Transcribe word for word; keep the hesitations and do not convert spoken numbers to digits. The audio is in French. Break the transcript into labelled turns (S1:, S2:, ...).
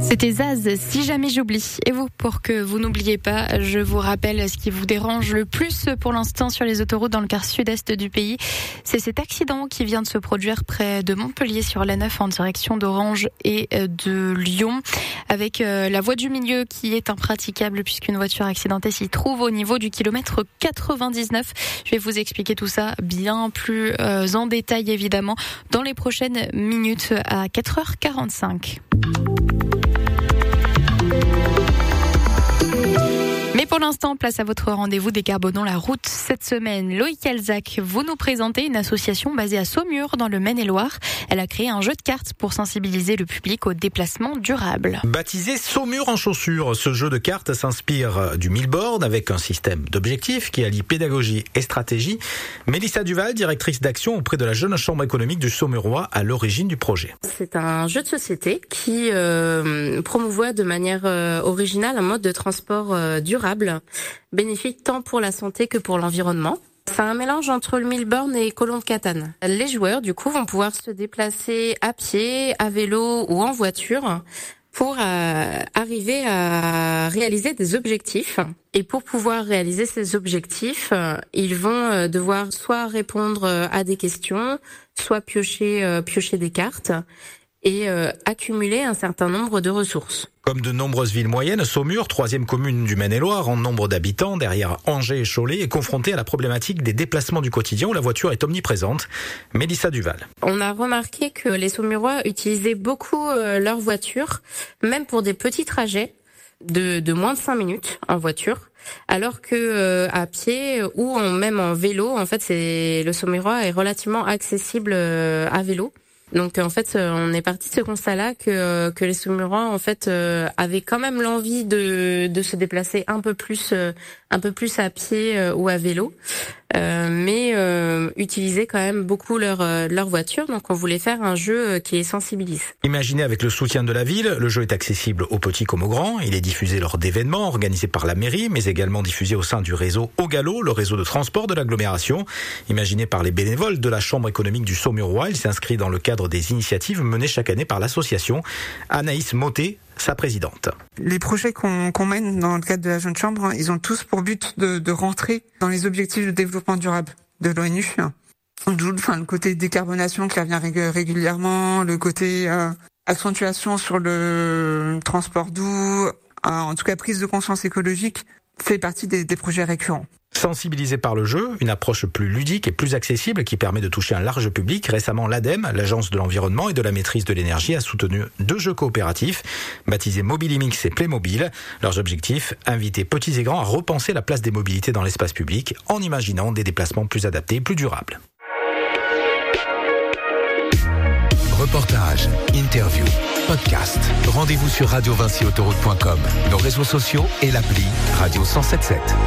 S1: C'était Zaz, si jamais j'oublie. Et vous, pour que vous n'oubliez pas, je vous rappelle ce qui vous dérange le plus pour l'instant sur les autoroutes dans le quart sud-est du pays. C'est cet accident qui vient de se produire près de Montpellier sur l'A neuf en direction d'Orange et de Lyon, avec la voie du milieu qui est impraticable puisqu'une voiture accidentée s'y trouve au niveau du kilomètre quatre-vingt-dix-neuf. Je vais vous expliquer tout ça bien plus en détail évidemment dans les prochaines minutes à quatre heures quarante-cinq. Mais pour l'instant, place à votre rendez-vous Décarbonons la route. Cette semaine, Loïc Alzac, vous nous présentez une association basée à Saumur dans le Maine-et-Loire. Elle a créé un jeu de cartes pour sensibiliser le public au déplacement durable.
S2: Baptisé Saumur en chaussures, ce jeu de cartes s'inspire du Millboard avec un système d'objectifs qui allie pédagogie et stratégie. Mélissa Duval, directrice d'action auprès de la jeune chambre économique du Saumurois, à l'origine du projet.
S3: C'est un jeu de société qui euh, promouvoit de manière euh, originale un mode de transport euh, durable, bénéfique tant pour la santé que pour l'environnement. C'est un mélange entre le Millboard et Colombe Catane. Les joueurs, du coup, vont pouvoir se déplacer à pied, à vélo ou en voiture pour euh, arriver à réaliser des objectifs. Et pour pouvoir réaliser ces objectifs, euh, ils vont euh, devoir soit répondre euh, à des questions, soit piocher, euh, piocher des cartes et euh, accumuler un certain nombre de ressources.
S2: Comme de nombreuses villes moyennes, Saumur, troisième commune du Maine-et-Loire en nombre d'habitants, derrière Angers et Cholet, est confrontée à la problématique des déplacements du quotidien où la voiture est omniprésente. Mélissa Duval.
S3: On a remarqué que les Saumurois utilisaient beaucoup euh, leur voiture, même pour des petits trajets de, de moins de cinq minutes en voiture. Alors que euh, à pied ou en, même en vélo, en fait, c'est le Saumurois est relativement accessible euh, à vélo. Donc en fait, on est parti de ce constat-là que que les Saumurois en fait euh, avaient quand même l'envie de de se déplacer un peu plus euh, un peu plus à pied euh, ou à vélo, euh, mais euh, utilisaient quand même beaucoup leur euh, leur voiture. Donc on voulait faire un jeu qui les sensibilise.
S2: Imaginé avec le soutien de la ville, le jeu est accessible aux petits comme aux grands. Il est diffusé lors d'événements organisés par la mairie, mais également diffusé au sein du réseau Au Galop, le réseau de transport de l'agglomération. Imaginé par les bénévoles de la chambre économique du Saumurois, il s'inscrit dans le cadre des initiatives menées chaque année par l'association. Anaïs Motet, sa présidente.
S4: Les projets qu'on, qu'on mène dans le cadre de la Jeune Chambre, ils ont tous pour but de, de rentrer dans les objectifs de développement durable de l'ONU. D'où enfin, le côté décarbonation qui revient régulièrement, le côté euh, accentuation sur le transport doux, euh, en tout cas prise de conscience écologique, fait partie des, des projets récurrents.
S2: Sensibilisé par le jeu, une approche plus ludique et plus accessible qui permet de toucher un large public. Récemment, l'ADEME, l'Agence de l'environnement et de la maîtrise de l'énergie, a soutenu deux jeux coopératifs, baptisés Mobilimix et Playmobil. Leurs objectifs, inviter petits et grands à repenser la place des mobilités dans l'espace public en imaginant des déplacements plus adaptés et plus durables.
S5: Reportages, interviews, podcasts. Rendez-vous sur radio vinci autoroute point com, nos réseaux sociaux et l'appli Radio cent soixante-dix-sept.